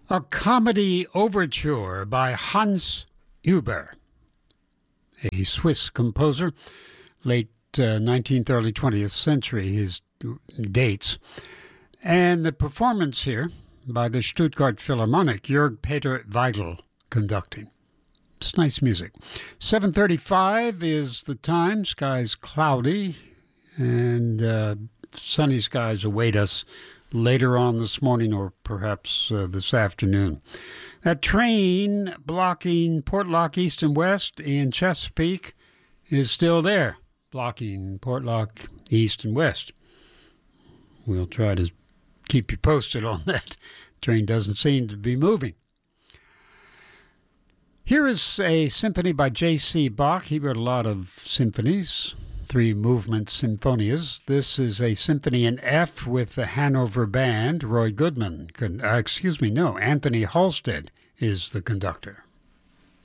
A Comedy Overture by Hans Huber, a Swiss composer, late 19th, early 20th century, his dates. And the performance here by the Stuttgart Philharmonic, Jörg Peter Weigl conducting. It's nice music. 7:35 is the time. Skies cloudy, and sunny skies await us later on this morning or perhaps this afternoon. That train blocking Portlock East and West and Chesapeake is still there, blocking Portlock East and West. We'll try to keep you posted on that. Train doesn't seem to be moving. Here is a symphony by J.C. Bach. He wrote a lot of symphonies, 3-movement sinfonias. This is a symphony in F with the Hanover Band. Roy Goodman, Anthony Halstead is the conductor.